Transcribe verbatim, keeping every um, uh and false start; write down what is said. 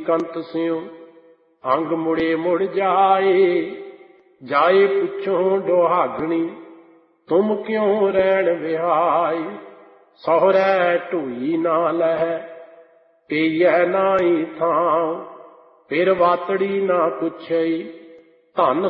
कंत स्यों अंग मुड़े मुड़ जाए। जाए पुछो डोहागणी तुम क्यों रैण विहाय। सहुरै ढोई ना लह पेय नाई थां फिर वातड़ी ना पुछई। धन